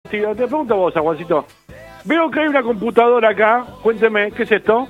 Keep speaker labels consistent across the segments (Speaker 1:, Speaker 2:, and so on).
Speaker 1: Sí, te pregunto a vos, Juancito. Veo que hay una computadora acá. Cuénteme, ¿qué es esto?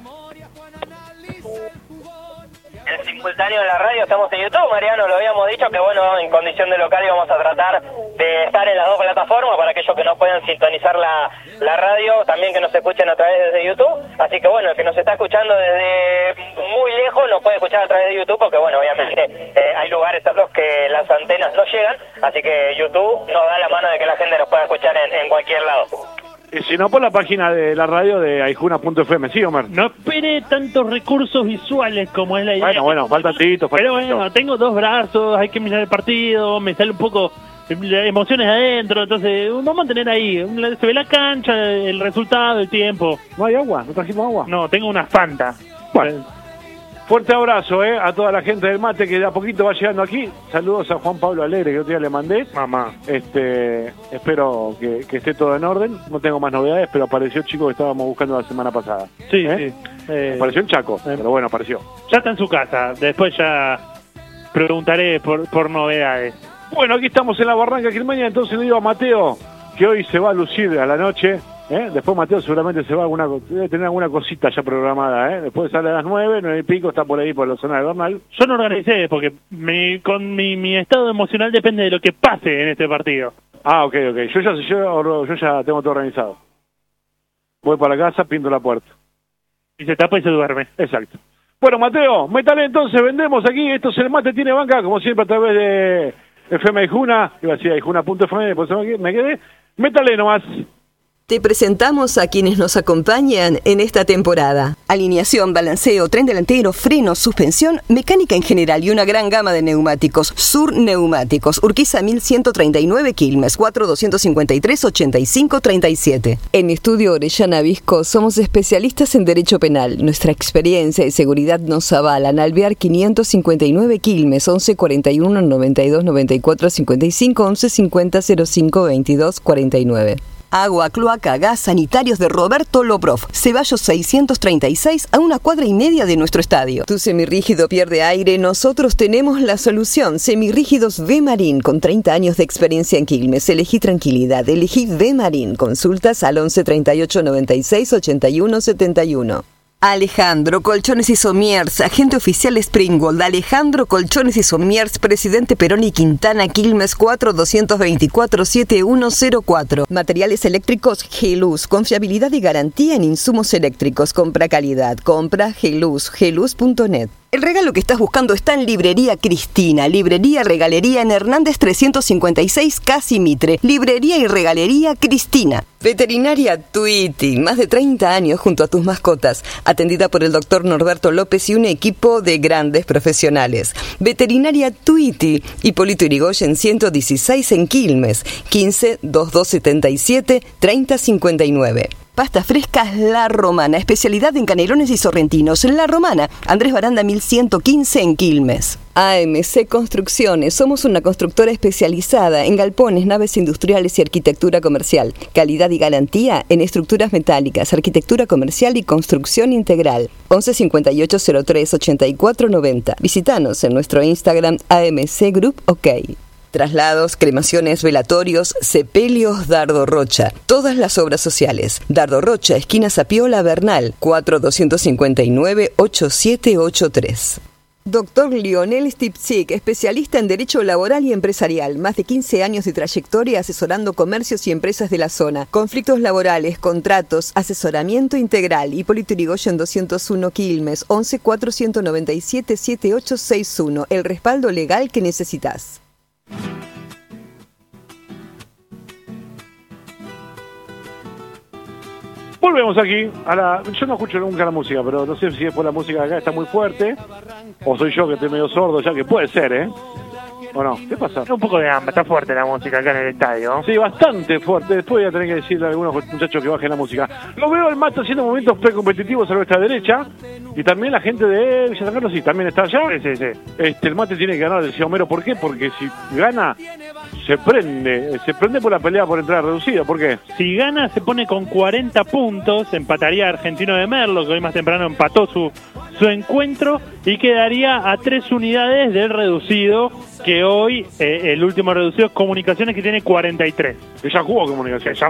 Speaker 2: El simultáneo de la radio, estamos en YouTube, Mariano, lo habíamos dicho que bueno, en condición de local íbamos a tratar de estar en las dos plataformas para aquellos que no puedan sintonizar la radio, también que nos escuchen a través de YouTube, así que bueno, el que nos está escuchando desde muy lejos nos puede escuchar a través de YouTube porque bueno, obviamente hay lugares a los que las antenas no llegan, así que YouTube nos da la mano de que la gente nos pueda escuchar en cualquier lado.
Speaker 1: Y si no, por la página de la radio de aijuna.fm, ¿sí, Homer?
Speaker 3: No espere tantos recursos visuales como es la idea.
Speaker 1: Bueno, falta tito.
Speaker 3: Pero bueno, tengo dos brazos, hay que mirar el partido, me sale un poco emociones adentro, entonces vamos a tener ahí, se ve la cancha, el resultado, el tiempo.
Speaker 1: ¿No hay agua? ¿No trajimos agua?
Speaker 3: No, tengo una Fanta.
Speaker 1: Bueno, fuerte abrazo a toda la gente del mate que de a poquito va llegando aquí. Saludos a Juan Pablo Alegre, que otro día le mandé.
Speaker 3: Mamá.
Speaker 1: Espero que esté todo en orden. No tengo más novedades, pero apareció el chico que estábamos buscando la semana pasada.
Speaker 3: Sí, sí.
Speaker 1: Apareció en Chaco, pero bueno, apareció.
Speaker 3: Ya está en su casa, después ya preguntaré por novedades.
Speaker 1: Bueno, aquí estamos en la Barranca Quilmeña, entonces le digo a Mateo que hoy se va a lucir a la noche. Después Mateo seguramente se va debe tener alguna cosita ya programada. Después sale a las 9 y pico, está por ahí por la zona de Bernal.
Speaker 3: Yo no organicé porque mi estado emocional depende de lo que pase en este partido.
Speaker 1: Ah, ok. Yo ya tengo todo organizado. Voy para la casa, pinto la puerta.
Speaker 3: Y se tapa y se duerme.
Speaker 1: Exacto. Bueno, Mateo, métale entonces, vendemos aquí. Esto es el mate, tiene banca, como siempre a través de FM Aijuna. Iba a decir aijuna.fm, después me quedé. Métale nomás.
Speaker 4: Te presentamos a quienes nos acompañan en esta temporada. Alineación, balanceo, tren delantero, frenos, suspensión, mecánica en general y una gran gama de neumáticos. Sur Neumáticos, Urquiza 1139 Quilmes, 4253-8537. En Estudio Orellana Visco somos especialistas en Derecho Penal. Nuestra experiencia y seguridad nos avalan. Alvear 559 Quilmes, 1141 92 94 55 11 50 05 22 49. Agua, cloaca, gas, sanitarios de Roberto Lobrov. Ceballos 636 a 1,5 cuadras de nuestro estadio. Tu semirrígido pierde aire, nosotros tenemos la solución. Semirrígidos V-Marín, con 30 años de experiencia en Quilmes. Elegí tranquilidad, elegí V-Marín. Consultas al 11 38 96 81 71. Alejandro Colchones y Somiers, agente oficial Springgold. Alejandro Colchones y Somiers, presidente Perón y Quintana, Quilmes 4-224-7104. Materiales eléctricos Geluz, confiabilidad y garantía en insumos eléctricos. Compra calidad, compra Geluz, geluz.net. El regalo que estás buscando está en Librería Cristina, librería regalería en Hernández 356 Casi Mitre, librería y regalería Cristina. Veterinaria Tuiti, más de 30 años junto a tus mascotas, atendida por el doctor Norberto López y un equipo de grandes profesionales. Veterinaria Tuiti, Hipólito Yrigoyen 116 en Quilmes, 15 2277 3059. Pastas frescas La Romana, especialidad en canelones y sorrentinos. La Romana, Andrés Baranda 1115 en Quilmes. AMC Construcciones, somos una constructora especializada en galpones, naves industriales y arquitectura comercial. Calidad y garantía en estructuras metálicas, arquitectura comercial y construcción integral. 11 58 03 84 90. Visítanos en nuestro Instagram AMC Group OK. Traslados, cremaciones, velatorios, sepelios, Dardo Rocha. Todas las obras sociales. Dardo Rocha, esquina Zapiola, Bernal, 4259-8783. Doctor Lionel Stipzik, especialista en Derecho Laboral y Empresarial. Más de 15 años de trayectoria asesorando comercios y empresas de la zona. Conflictos laborales, contratos, asesoramiento integral. Hipólito Yrigoyen 201 Quilmes, 11 497 7861. El respaldo legal que necesitas.
Speaker 1: Volvemos aquí yo no escucho nunca la música, pero no sé si es por la música de acá está muy fuerte o soy yo que estoy medio sordo ya, que puede ser, ¿o no? ¿Qué pasa?
Speaker 3: Un poco de hambre, está fuerte la música acá en el estadio.
Speaker 1: Sí, bastante fuerte. Después voy a tener que decirle a algunos muchachos que bajen la música. Lo veo al Mate haciendo movimientos precompetitivos a nuestra derecha. Y también la gente de Villa San Carlos, sí, también está allá.
Speaker 3: Sí.
Speaker 1: El Mate tiene que ganar, decía Homero. ¿Por qué? Porque si gana, se prende por la pelea por entrada reducida. ¿Por qué?
Speaker 3: Si gana, se pone con 40 puntos, empataría a Argentino de Merlo, que hoy más temprano empató su encuentro, y quedaría a 3 unidades del reducido, que hoy el último reducido es Comunicaciones, que tiene 43.
Speaker 1: Que ya jugó Comunicaciones.